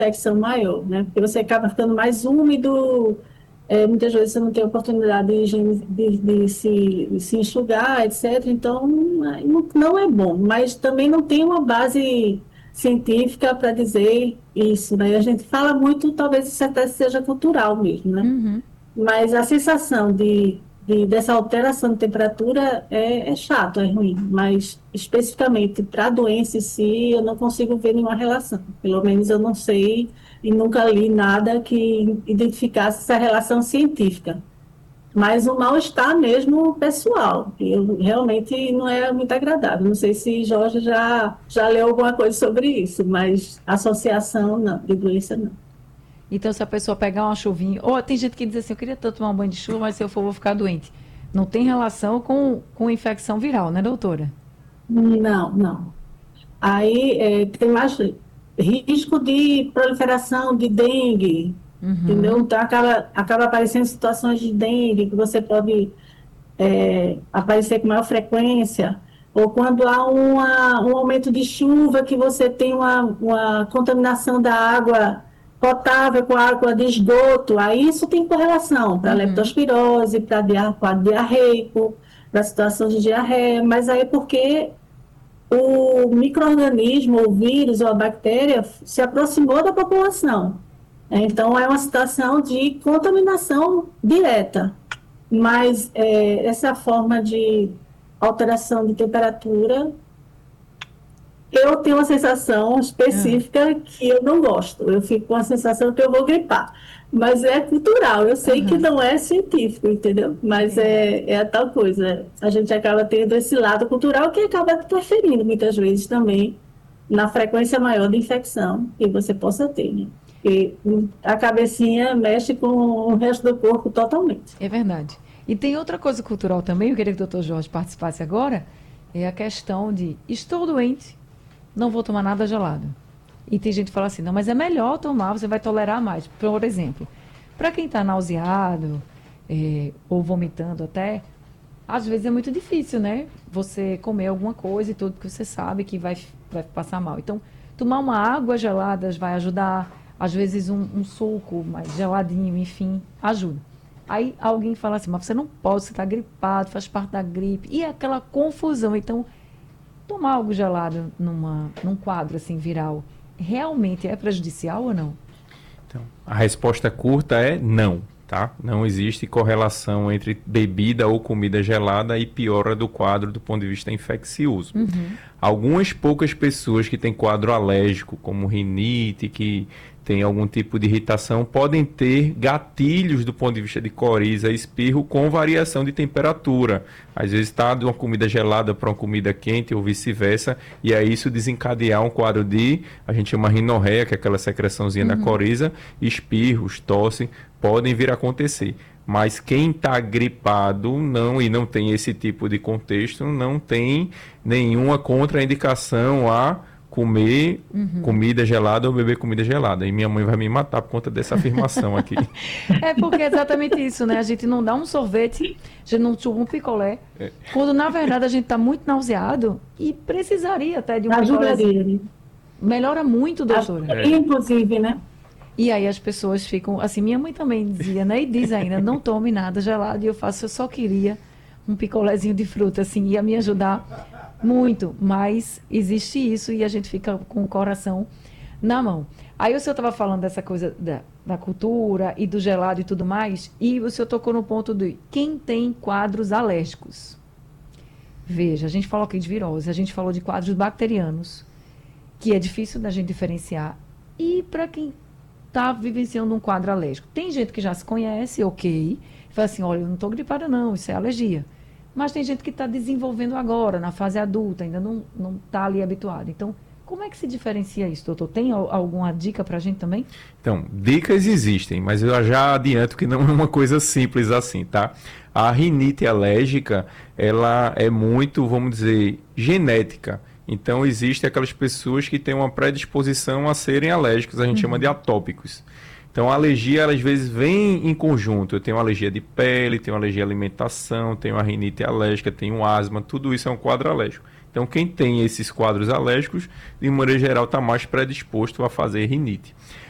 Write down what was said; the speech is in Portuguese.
infecção maior, né? Porque você acaba ficando mais úmido, muitas vezes você não tem oportunidade de se enxugar, etc. Então, não é bom, mas também não tem uma base científica para dizer isso, né? A gente fala muito, talvez isso até seja cultural mesmo, né? Uhum. Mas a sensação dessa alteração de temperatura é chato, é ruim, mas especificamente para a doença em si, eu não consigo ver nenhuma relação. Pelo menos eu não sei e nunca li nada que identificasse essa relação científica. Mas o mal-estar mesmo pessoal, eu, realmente não é muito agradável. Não sei se Jorge já leu alguma coisa sobre isso, mas associação não, de doença não. Então, se a pessoa pegar uma chuvinha. Ou tem gente que diz assim: eu queria tanto tomar um banho de chuva, mas se eu for, vou ficar doente. Não tem relação com infecção viral, né, doutora? Não, não. Aí tem mais risco de proliferação de dengue, entendeu? Uhum. Então acaba aparecendo situações de dengue que você pode aparecer com maior frequência, ou quando há um aumento de chuva que você tem uma contaminação da água potável com água de esgoto, aí isso tem correlação para Uhum. leptospirose, para quadro diarreico, para situação de diarreia, mas aí porque o micro-organismo, o vírus ou a bactéria se aproximou da população. Então, é uma situação de contaminação direta. Mas essa forma de alteração de temperatura, eu tenho uma sensação Ah, específica que eu não gosto. Eu fico com a sensação que eu vou gripar. Mas é cultural, eu sei que aham. não é científico, entendeu? Mas Entendi. é a tal coisa. A gente acaba tendo esse lado cultural que acaba interferindo muitas vezes também na frequência maior de infecção que você possa ter, né? E a cabecinha mexe com o resto do corpo totalmente. É verdade. E tem outra coisa cultural também, eu queria que o doutor Jorge participasse agora, é a questão de estou doente, não vou tomar nada gelado. E tem gente que fala assim, não, mas é melhor tomar, você vai tolerar mais. Por exemplo, para quem está nauseado, ou vomitando até, às vezes é muito difícil, né? Você comer alguma coisa e tudo que você sabe que vai passar mal. Então, tomar uma água gelada vai ajudar. Às vezes um suco mais geladinho, enfim, ajuda. Aí alguém fala assim, mas você não pode, você está gripado, faz parte da gripe. E é aquela confusão. Então, tomar algo gelado num quadro assim viral realmente é prejudicial ou não? Então, a resposta curta é não, tá? Não existe correlação entre bebida ou comida gelada e piora do quadro do ponto de vista infeccioso. Uhum. Algumas poucas pessoas que têm quadro alérgico, como rinite, que tem algum tipo de irritação, podem ter gatilhos do ponto de vista de coriza e espirro com variação de temperatura. Às vezes está de uma comida gelada para uma comida quente ou vice-versa, e aí isso desencadear um quadro de, a gente chama rinorreia, que é aquela secreçãozinha da Uhum. coriza, espirros, tosse, podem vir a acontecer. Mas quem está gripado não e não tem esse tipo de contexto, não tem nenhuma contraindicação a comer Uhum. comida gelada ou beber comida gelada. E minha mãe vai me matar por conta dessa afirmação aqui. É porque é exatamente isso, né? A gente não dá um sorvete, a gente não chupa um picolé, quando na verdade a gente está muito nauseado e precisaria até de um picolézinho. Ajudaria, né? Melhora muito, doutora. É, Inclusive, né? E aí as pessoas ficam, assim, minha mãe também dizia, né? E diz ainda, não tome nada gelado. E eu faço, eu só queria um picolézinho de fruta, assim, ia me ajudar muito. Mas existe isso e a gente fica com o coração na mão. Aí o senhor estava falando dessa coisa da cultura e do gelado e tudo mais, e o senhor tocou no ponto de quem tem quadros alérgicos. Veja, a gente falou aqui de virose, a gente falou de quadros bacterianos, que é difícil da gente diferenciar. E para quem está vivenciando um quadro alérgico, tem gente que já se conhece, ok, e fala assim, olha, eu não estou gripada não, isso é alergia. Mas tem gente que está desenvolvendo agora, na fase adulta, ainda não está ali habituado. Então, como é que se diferencia isso, doutor? Tem alguma dica para a gente também? então, dicas existem, mas eu já adianto que não é uma coisa simples assim, tá? A rinite alérgica, ela é muito, vamos dizer, genética. Então, existe aquelas pessoas que têm uma predisposição a serem alérgicos, a gente chama de Uhum. atópicos. Então, a alergia, ela, às vezes, vem em conjunto. Eu tenho alergia de pele, tenho alergia à alimentação, tenho a rinite alérgica, tenho asma, tudo isso é um quadro alérgico. Então, quem tem esses quadros alérgicos, de maneira geral, está mais predisposto a fazer rinite.